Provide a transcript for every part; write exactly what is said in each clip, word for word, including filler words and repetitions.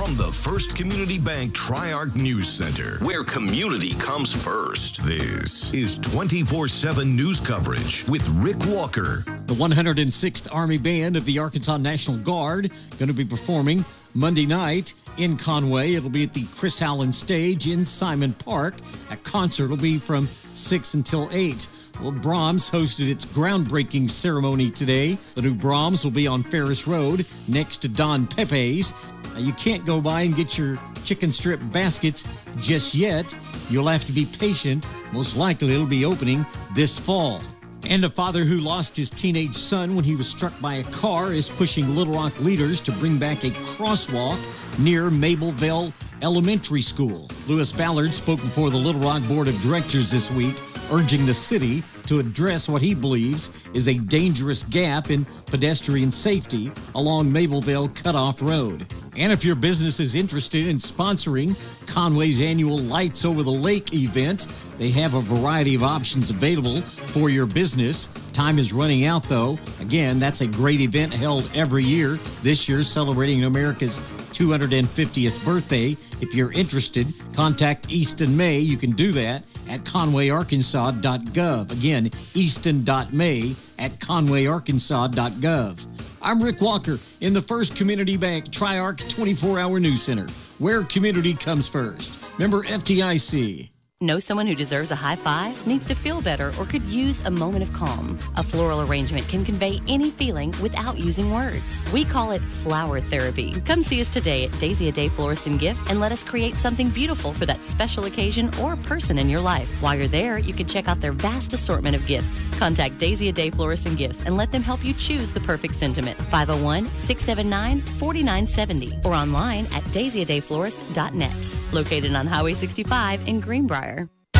from the First Community Bank Tri-Arc News Center, where community comes first. This is twenty-four seven news coverage with Rick Walker. The one hundred sixth Army Band of the Arkansas National Guard going to be performing Monday night in Conway. It'll be at the Chris Allen Stage in Simon Park. That concert will be from six until eight. Well, Brahms hosted its groundbreaking ceremony today. The new Brahms will be on Ferris Road next to Don Pepe's. Now, you can't go by and get your chicken strip baskets just yet. You'll have to be patient. Most likely it'll be opening this fall. And a father who lost his teenage son when he was struck by a car is pushing Little Rock leaders to bring back a crosswalk near Mableville Elementary School. Lewis Ballard spoke before the Little Rock Board of Directors this week, urging the city to address what he believes is a dangerous gap in pedestrian safety along Mableville Cutoff Road. And if your business is interested in sponsoring Conway's annual Lights Over the Lake event, they have a variety of options available for your business. Time is running out, though. Again, that's a great event held every year. This year, celebrating America's two hundred fiftieth birthday. If you're interested, contact Easton May. You can do that at conway arkansas dot gov. Again, easton dot may at conway arkansas dot gov. I'm Rick Walker in the First Community Bank Tri-Arc twenty-four hour News Center, where community comes first. Member F D I C. Know someone who deserves a high five, needs to feel better, or could use a moment of calm? A floral arrangement can convey any feeling without using words. We call it flower therapy. Come see us today at Daisy A Day Florist and Gifts and let us create something beautiful for that special occasion or person in your life. While you're there, you can check out their vast assortment of gifts. Contact Daisy A Day Florist and Gifts and let them help you choose the perfect sentiment. five oh one, six seven nine, four nine seven oh or online at daisy a day florist dot net. Located on Highway sixty-five in Greenbrier.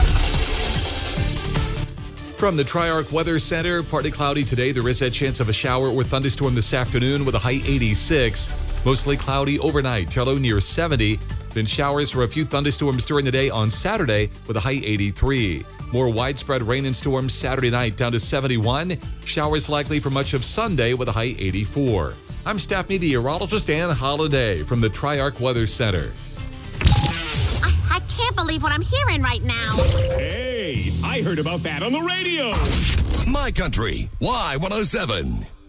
From the Tri-Arc Weather Center, partly cloudy today. There is a chance of a shower or thunderstorm this afternoon with a high eighty-six. Mostly cloudy overnight, till low near seventy. Then showers or a few thunderstorms during the day on Saturday with a high eighty-three. More widespread rain and storms Saturday night down to seventy-one. Showers likely for much of Sunday with a high eighty-four. I'm staff meteorologist Ann Holiday from the Tri-Arc Weather Center. I, I can't believe what I'm hearing right now. Hey, I heard about that on the radio. My Country, Y one oh seven.